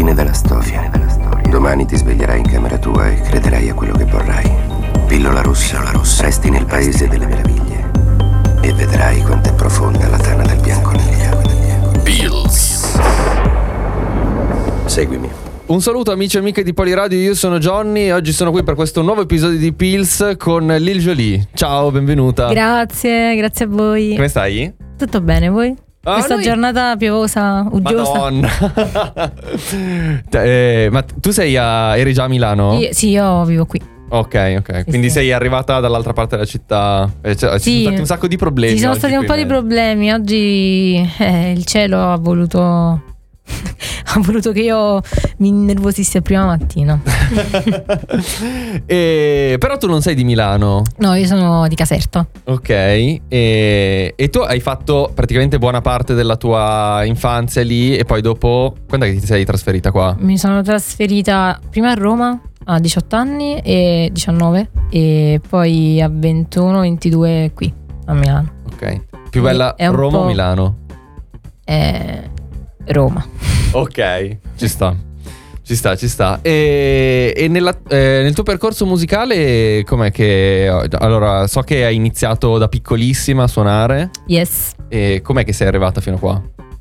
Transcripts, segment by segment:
Fine della storia. Domani ti sveglierai in camera tua e crederai a quello che vorrai. Pillola rossa. Resti nel paese delle meraviglie e vedrai quanto è profonda la tana del bianconiglio. Pills. Seguimi. Un saluto amici e amiche di Poliradio, io sono Johnny e oggi sono qui per questo nuovo episodio di Pills con Lil Jolie. Ciao, benvenuta. Grazie a voi. Come stai? Tutto bene, voi? Questa giornata piovosa, uggiosa. Madonna. Ma tu eri già a Milano? Sì, io vivo qui. Ok. Quindi sì. Sei arrivata dall'altra parte della città. Ci sono stati un sacco di problemi. Ci sono stati un po' di problemi. Oggi il cielo ha voluto che io mi innervosissi a prima mattina. Però tu non sei di Milano. No, io sono di Caserta. Ok. E tu hai fatto praticamente buona parte della tua infanzia lì. E poi dopo, quando è che ti sei trasferita qua? Mi sono trasferita prima a Roma a 18 anni e 19 e poi a 21-22 qui a Milano. Ok. Più bella Roma o Milano? Roma. Ok, ci sta. E nel tuo percorso musicale com'è che... Allora, so che hai iniziato da piccolissima a suonare. Yes. E com'è che sei arrivata fino a qua?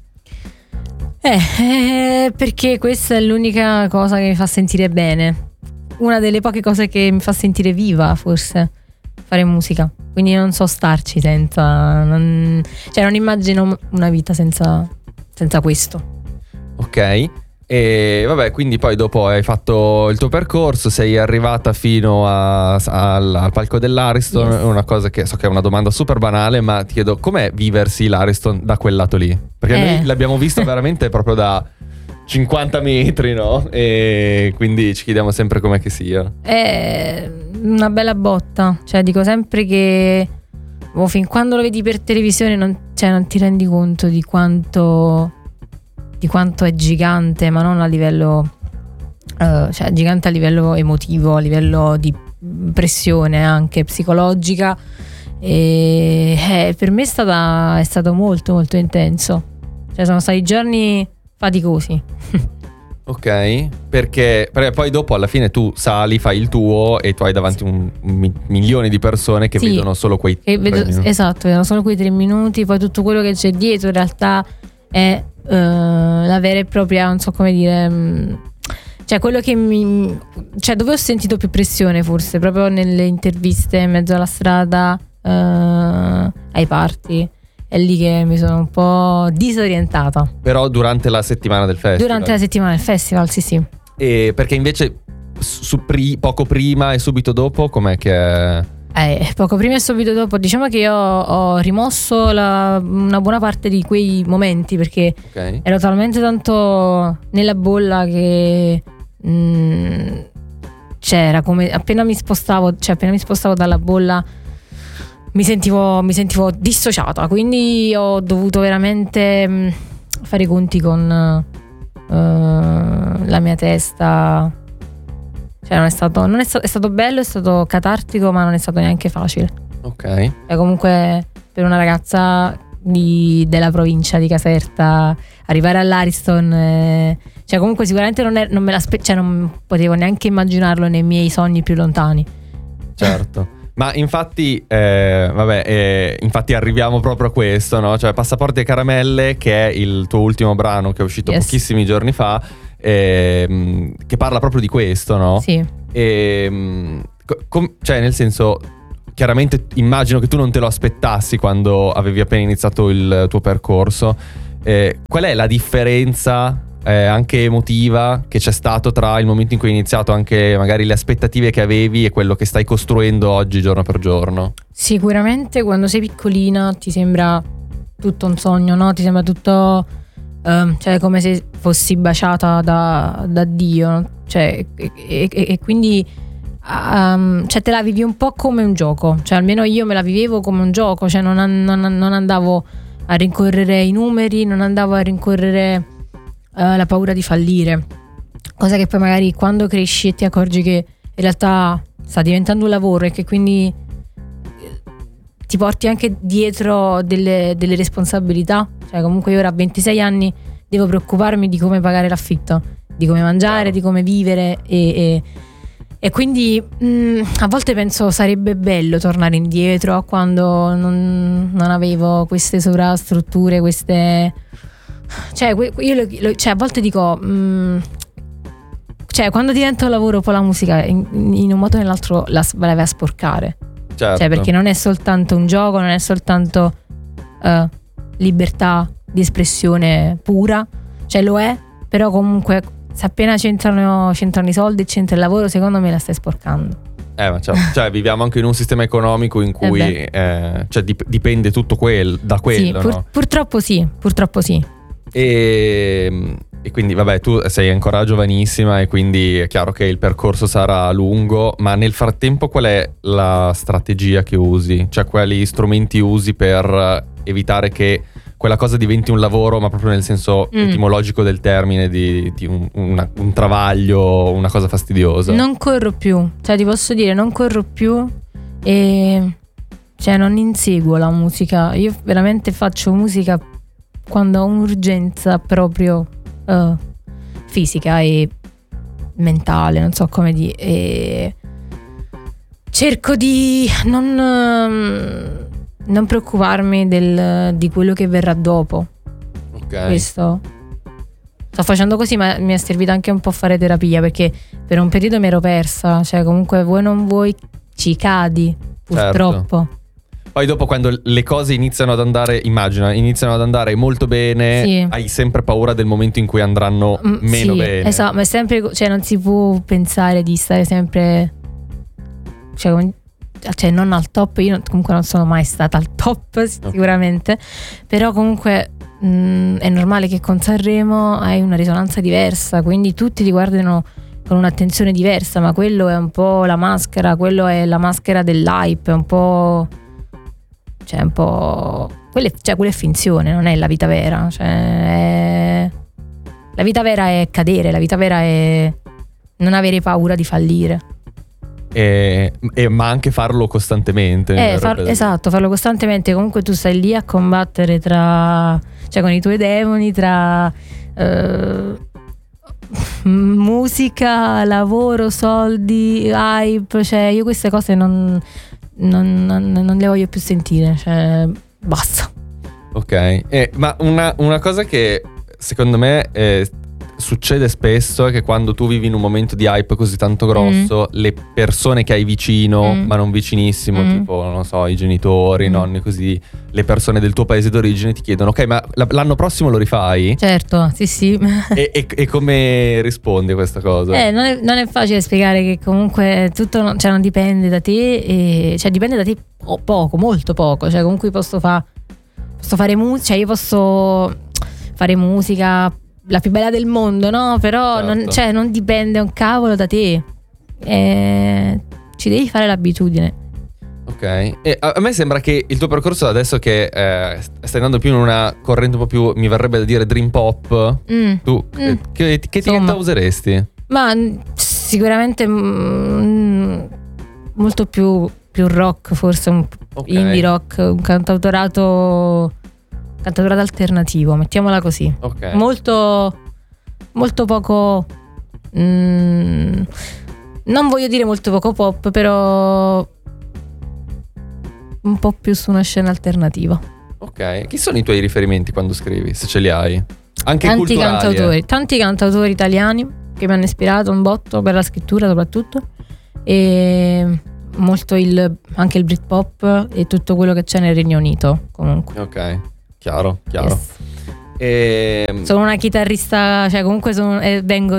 Perché questa è l'unica cosa che mi fa sentire bene. Una delle poche cose che mi fa sentire viva, forse, fare musica. Quindi non so starci senza... non immagino una vita senza questo. Ok. E vabbè, quindi poi dopo hai fatto il tuo percorso, sei arrivata fino al palco dell'Ariston. Yes. Una cosa che so che è una domanda super banale, ma ti chiedo com'è viversi l'Ariston da quel lato lì? Perché noi l'abbiamo visto veramente proprio da 50 metri, no? E quindi ci chiediamo sempre com'è che sia. È una bella botta. Cioè dico sempre che fin quando lo vedi per televisione non ti rendi conto di quanto è gigante, ma non a livello gigante a livello emotivo, a livello di pressione anche psicologica. E per me è stato molto molto intenso. Cioè sono stati giorni faticosi. Ok, perché poi dopo alla fine tu sali, fai il tuo e tu hai davanti milioni di persone che vedono solo quei 3 minuti. Esatto, vedono solo quei 3 minuti. Poi tutto quello che c'è dietro in realtà è la vera e propria, non so come dire, cioè quello che dove ho sentito più pressione forse proprio nelle interviste in mezzo alla strada, ai party. È lì che mi sono un po' disorientata. Però durante la settimana del festival? Durante la settimana del festival, sì. E perché invece poco prima e subito dopo com'è che... Poco prima e subito dopo, diciamo che io ho rimosso una buona parte di quei momenti perché ero talmente tanto nella bolla che c'era come appena mi spostavo dalla bolla mi sentivo dissociata, quindi ho dovuto veramente fare i conti con la mia testa. Cioè è stato bello, è stato catartico, ma non è stato neanche facile. Ok. E comunque per una ragazza della provincia di Caserta arrivare all'Ariston, cioè comunque sicuramente non me non potevo neanche immaginarlo nei miei sogni più lontani. Certo. Ma infatti infatti arriviamo proprio a questo, no? Cioè Passaporti e Caramelle, che è il tuo ultimo brano che è uscito pochissimi giorni fa, che parla proprio di questo, no? Sì. Cioè nel senso, chiaramente immagino che tu non te lo aspettassi quando avevi appena iniziato il tuo percorso. Qual è la differenza anche emotiva che c'è stato tra il momento in cui hai iniziato, anche magari le aspettative che avevi e quello che stai costruendo oggi giorno per giorno? Sicuramente quando sei piccolina ti sembra tutto un sogno, no? Ti sembra tutto cioè come se fossi baciata da Dio, cioè, e quindi cioè te la vivi un po' come un gioco, cioè almeno io me la vivevo come un gioco, cioè non andavo a rincorrere i numeri, non andavo a rincorrere la paura di fallire, cosa che poi magari quando cresci e ti accorgi che in realtà sta diventando un lavoro e che quindi ti porti anche dietro delle responsabilità, cioè comunque io ora a 26 anni devo preoccuparmi di come pagare l'affitto, di come mangiare, Chiaro. di come vivere e quindi a volte penso sarebbe bello tornare indietro a quando non avevo queste sovrastrutture, queste... Cioè, a volte dico... cioè, quando diventa un lavoro, poi la musica in un modo o nell'altro la vai a sporcare. Certo. Cioè, perché non è soltanto un gioco, non è soltanto libertà di espressione pura. Cioè, lo è, però comunque se appena c'entrano i soldi e c'entra il lavoro, secondo me la stai sporcando. Ma cioè, viviamo anche in un sistema economico in cui cioè, dipende tutto da quello, sì, no? purtroppo sì. E quindi vabbè, tu sei ancora giovanissima e quindi è chiaro che il percorso sarà lungo, ma nel frattempo qual è la strategia che usi? Cioè quali strumenti usi per evitare che quella cosa diventi un lavoro, ma proprio nel senso etimologico del termine, di un travaglio, una cosa fastidiosa? Non corro più, cioè ti posso dire, non corro più e cioè non inseguo la musica. Io veramente faccio musica quando ho un'urgenza proprio fisica e mentale, non so come dire, e cerco di non preoccuparmi di quello che verrà dopo. Ok. Questo sto facendo così, ma mi è servito anche un po' fare terapia, perché per un periodo mi ero persa, cioè comunque vuoi non vuoi ci cadi, purtroppo. Certo. Poi dopo quando le cose iniziano ad andare, iniziano ad andare molto bene, Sì. hai sempre paura del momento in cui andranno meno sì, bene. esatto, ma è sempre, cioè non si può pensare di stare sempre, cioè non al top. Io comunque non sono mai stata al top sicuramente, però comunque è normale che con Sanremo hai una risonanza diversa, quindi tutti ti guardano con un'attenzione diversa, ma quello è un po' la maschera, quello è la maschera dell'hype, è un po'... Cioè un po'... quella è finzione, non è la vita vera. La vita vera è cadere, la vita vera è non avere paura di fallire. Ma anche farlo costantemente. Esatto, farlo costantemente. Comunque tu stai lì a combattere con i tuoi demoni, tra musica, lavoro, soldi, hype. Cioè io queste cose non le voglio più sentire, cioè basta. Ok, ma una cosa che secondo me succede spesso è che quando tu vivi in un momento di hype così tanto grosso, le persone che hai vicino, ma non vicinissimo, tipo non so, i genitori, i nonni, così, le persone del tuo paese d'origine ti chiedono: ok, ma l'anno prossimo lo rifai? Certo, sì. E come rispondi a questa cosa? Non è facile spiegare che comunque tutto non dipende da te, cioè dipende da te poco, molto poco. Cioè comunque posso fare musica, cioè io posso fare musica la più bella del mondo, no? Però certo. non dipende un cavolo da te, ci devi fare l'abitudine. Ok, e a me sembra che il tuo percorso adesso che stai andando più in una corrente un po' più, mi verrebbe da dire dream pop, tu che etichetta useresti? Ma sicuramente molto più rock, forse indie rock, un cantautorato alternativo, mettiamola così. Ok. Molto poco, non voglio dire molto poco pop, però un po' più su una scena alternativa. Ok, chi sono i tuoi riferimenti quando scrivi, se ce li hai? Anche culturali? Tanti cantautori italiani che mi hanno ispirato un botto per la scrittura soprattutto, e molto anche il Britpop e tutto quello che c'è nel Regno Unito comunque. Ok, chiaro. Yes. Sono una chitarrista, cioè comunque vengo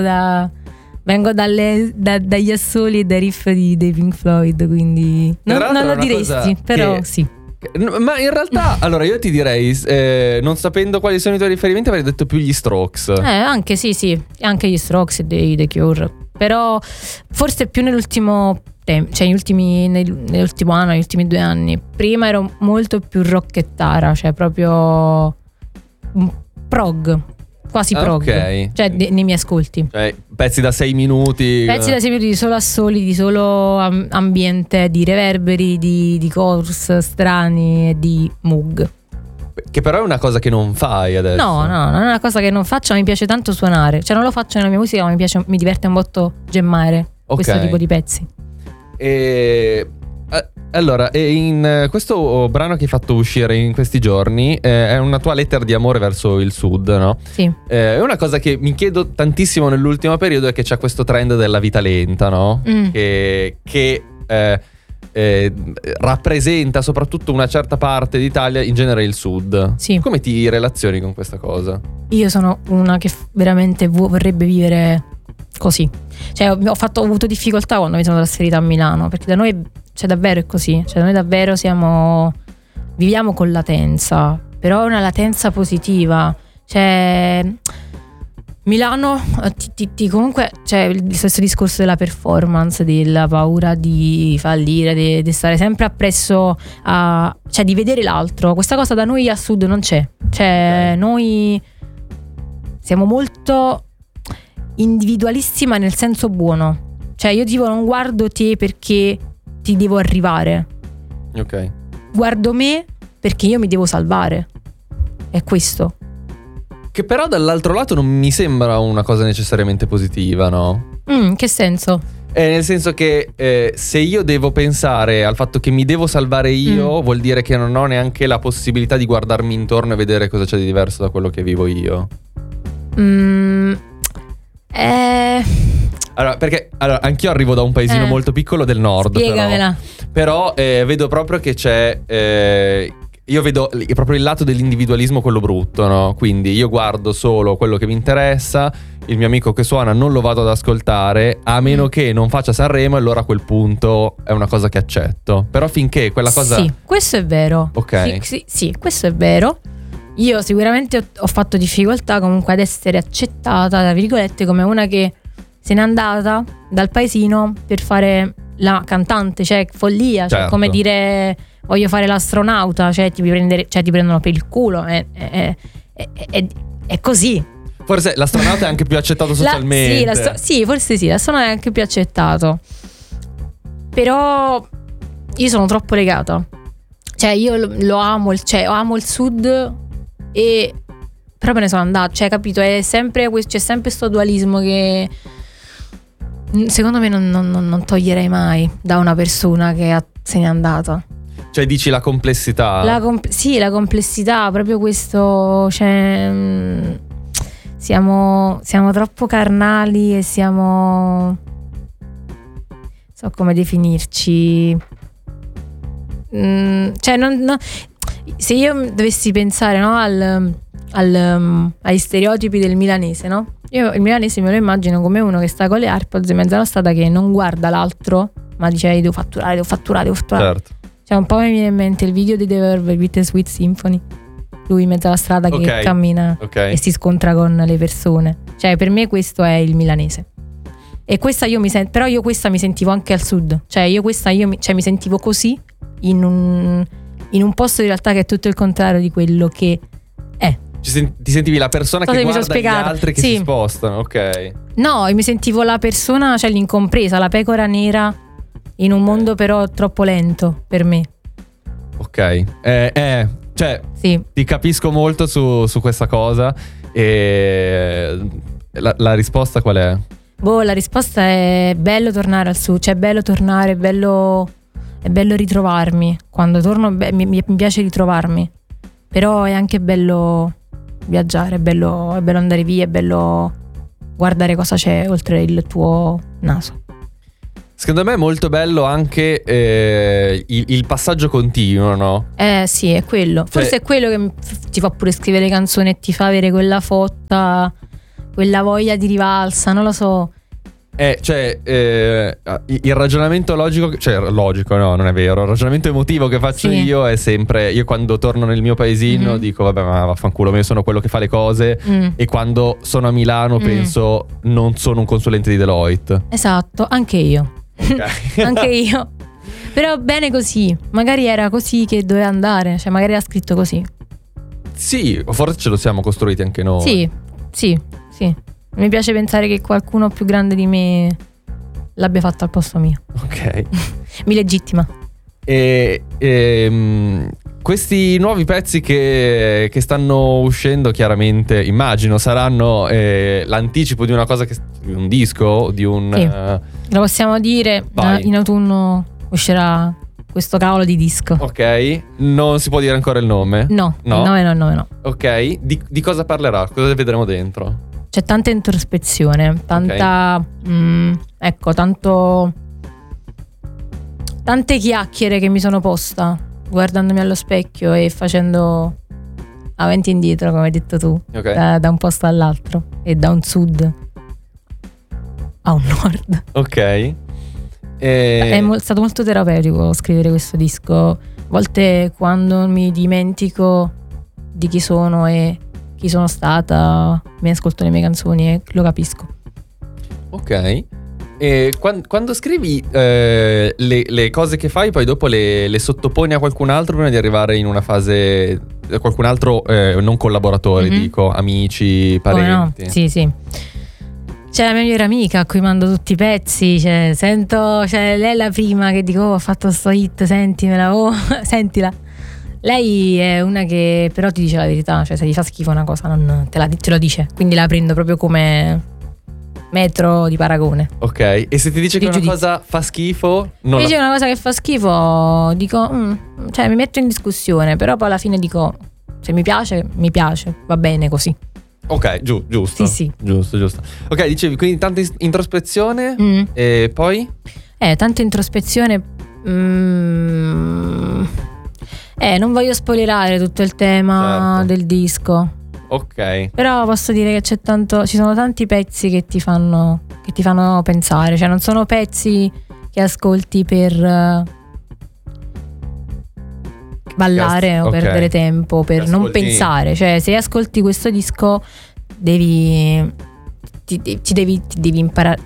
dagli assoli e dai riff dei Pink Floyd, quindi non lo diresti, però sì. Ma in realtà, allora io ti direi, non sapendo quali sono i tuoi riferimenti, avrei detto più gli Strokes. Anche sì, anche gli Strokes e The Cure. Però forse più nell'ultimo tempo, cioè nell'ultimo anno, negli ultimi 2 anni. Prima ero molto più rockettara, cioè proprio prog, quasi prog. Ok. Cioè nei miei ascolti. Cioè, pezzi da 6 minuti. Di solo assoli, di solo ambiente, di reverberi, di chorus strani e di Moog. Che però è una cosa che non fai adesso. No, non è una cosa che non faccio, ma mi piace tanto suonare. Cioè non lo faccio nella mia musica, ma mi diverte un botto gemmare questo tipo di pezzi. Allora, in questo brano che hai fatto uscire in questi giorni è una tua lettera di amore verso il sud, no? Sì. È una cosa che mi chiedo tantissimo nell'ultimo periodo, è che c'è questo trend della vita lenta, no? Che rappresenta soprattutto una certa parte d'Italia, in genere il sud. Sì. Come ti relazioni con questa cosa? Io sono una che veramente vorrebbe vivere così. Cioè ho avuto difficoltà quando mi sono trasferita a Milano, perché da noi davvero è così. Cioè noi davvero viviamo con latenza, però è una latenza positiva. Cioè Milano comunque c'è il stesso discorso della performance, della paura di fallire, di stare sempre appresso cioè di vedere l'altro. Questa cosa da noi a sud non c'è. Cioè noi siamo molto individualisti, ma nel senso buono. Cioè io tipo non guardo te perché ti devo arrivare. Ok. Guardo me perché io mi devo salvare. È questo. Che però dall'altro lato non mi sembra una cosa necessariamente positiva, no? In che senso? Nel senso che se io devo pensare al fatto che mi devo salvare io, vuol dire che non ho neanche la possibilità di guardarmi intorno e vedere cosa c'è di diverso da quello che vivo io. Allora, perché anch'io arrivo da un paesino molto piccolo del nord. Spiegamela. Però vedo proprio che c'è... io vedo proprio il lato dell'individualismo, quello brutto, no? Quindi io guardo solo quello che mi interessa. Il mio amico che suona non lo vado ad ascoltare, a meno che non faccia Sanremo, e allora a quel punto è una cosa che accetto. Però finché quella cosa... Sì, questo è vero. Ok. Sì, questo è vero. Io sicuramente ho fatto difficoltà comunque ad essere accettata, tra virgolette, come una che se n'è andata dal paesino per fare la cantante. Cioè follia, certo. Cioè come dire voglio fare l'astronauta, cioè ti prendono per il culo. È così. Forse l'astronauta è anche più accettato socialmente. Sì, forse sì, l'astronauta è anche più accettato. Però io sono troppo legata. Cioè io lo amo, amo il sud, e però me ne sono andata. Cioè capito, c'è sempre questo dualismo che secondo me non toglierei mai da una persona che se n'è andata. Cioè dici la complessità. Sì, la complessità, proprio questo. Cioè siamo troppo carnali e siamo... so come definirci. Cioè se io dovessi pensare, no, agli stereotipi del milanese, no? Io il milanese me lo immagino come uno che sta con le AirPods in mezzo alla strada, che non guarda l'altro, ma dice devo fatturare. Certo. Cioè un po' mi viene in mente il video di The Verve, Bittersweet Symphony. Lui in mezzo alla strada che cammina e si scontra con le persone. Cioè per me questo è il milanese. E questa però io questa mi sentivo anche al sud. Cioè mi sentivo così in un posto in realtà che è tutto il contrario di quello che è. Ti sentivi la persona che guarda gli altri che si spostano, ok. No, io mi sentivo la persona, cioè l'incompresa, la pecora nera in un mondo però troppo lento per me. Ok. Cioè sì. Ti capisco molto su questa cosa. E la risposta qual è? La risposta è bello tornare al sud. Cioè è bello tornare, è bello ritrovarmi. Quando torno mi piace ritrovarmi. Però è anche bello viaggiare, è bello andare via, è bello guardare cosa c'è oltre il tuo naso. Secondo me è molto bello anche il passaggio continuo, no? Sì, è quello. Forse è quello che ti fa pure scrivere canzoni e ti fa avere quella fotta, quella voglia di rivalsa, non lo so. Il ragionamento logico no, non è vero. Il ragionamento emotivo che faccio io è sempre: io quando torno nel mio paesino dico vabbè, ma vaffanculo, io sono quello che fa le cose. E quando sono a Milano penso non sono un consulente di Deloitte. Esatto, anche io. Okay. Anche io. Però bene così. Magari era così che doveva andare. Cioè magari era scritto così. Sì, forse ce lo siamo costruiti anche noi. Sì. Mi piace pensare che qualcuno più grande di me l'abbia fatto al posto mio. Ok. Mi legittima. questi nuovi pezzi che stanno uscendo, chiaramente, immagino, saranno l'anticipo di una cosa di un disco, di un... Sì. Lo possiamo dire, in autunno uscirà questo cavolo di disco. Ok, non si può dire ancora il nome? No. Il nome no. Ok, di cosa parlerà? Cosa vedremo dentro? C'è tanta introspezione, tanta... ecco, tante chiacchiere che mi sono posta guardandomi allo specchio e facendo avanti e indietro, come hai detto tu, okay. Da un posto all'altro e da un sud a un nord. Ok. È stato molto terapeutico scrivere questo disco. A volte, quando mi dimentico di chi sono e chi sono stata, mi ascolto le mie canzoni e lo capisco. Ok. E quando scrivi le cose che fai, poi dopo le sottoponi a qualcun altro prima di arrivare in una fase, qualcun altro non collaboratore, dico, amici, parenti. Oh no, sì. C'è la mia migliore amica a cui mando tutti i pezzi, lei è la prima che dico: ho fatto sto hit, sentimela, sentila. Lei è una che però ti dice la verità, cioè se gli fa schifo una cosa non te lo dice, quindi la prendo proprio come metro di paragone. Ok, e se ti dice che una cosa fa schifo, non dice una cosa che fa schifo, dico cioè mi metto in discussione, però poi alla fine dico: se mi piace, va bene così. Ok, giusto. Sì. Giusto. Ok, dicevi, quindi tanta introspezione e poi? Tanta introspezione. Non voglio spoilerare tutto il tema del disco. Ok. Però posso dire che ci sono tanti pezzi che ti fanno pensare, cioè non sono pezzi che ascolti per ballare o perdere tempo, per non pensare. Cioè, se ascolti questo disco devi imparare,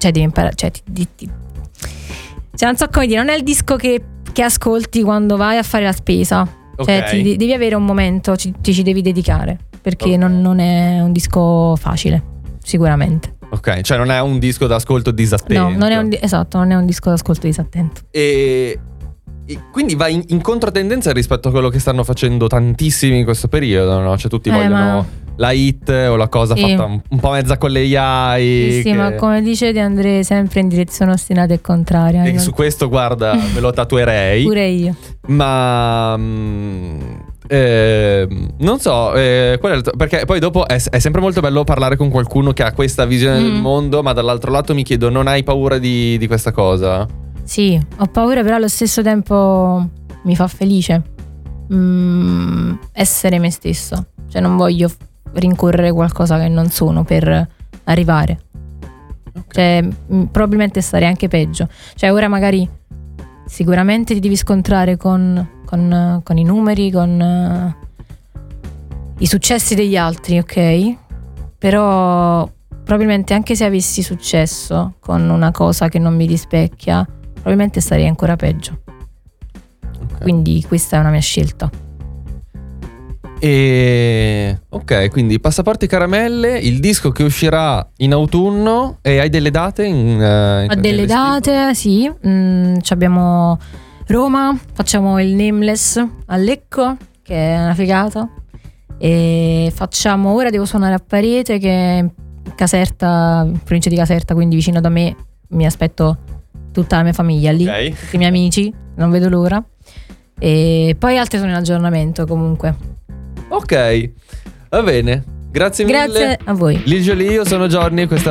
non so come dire, non è il disco che ascolti quando vai a fare la spesa. Cioè, devi avere un momento, ci devi dedicare, perché non è un disco facile, sicuramente. Ok, cioè non è un disco d'ascolto disattento. No, non è un disco d'ascolto disattento. E quindi va in controtendenza rispetto a quello che stanno facendo tantissimi in questo periodo, no? Cioè tutti vogliono la hit o la cosa fatta un po' mezza con le AI. Sì, ma come dice De André, sempre in direzione ostinata e contraria. E su questo, guarda, me lo tatuerei. Pure io. Ma non so, perché poi dopo è sempre molto bello parlare con qualcuno che ha questa visione del mondo, ma dall'altro lato mi chiedo: non hai paura di questa cosa? Sì, ho paura, però allo stesso tempo mi fa felice essere me stessa. Cioè non voglio rincorrere qualcosa che non sono per arrivare. Cioè probabilmente stare anche peggio. Cioè ora magari sicuramente ti devi scontrare con i numeri, con i successi degli altri, ok? Però probabilmente anche se avessi successo con una cosa che non mi rispecchia, probabilmente starei ancora peggio. Quindi questa è una mia scelta. Ok, quindi Passaporti Caramelle, il disco che uscirà in autunno. E hai delle date? Ho delle date, sì. Abbiamo Roma, facciamo il Nameless a Lecco, che è una figata. E facciamo, ora devo suonare a Parete, che è in Caserta, in provincia di Caserta, quindi vicino da me. Mi aspetto tutta la mia famiglia lì, tutti i miei amici, non vedo l'ora. E poi altri sono in aggiornamento comunque. Ok, va bene. Grazie mille. Grazie a voi. Lil Jolie, io sono Johnny, questa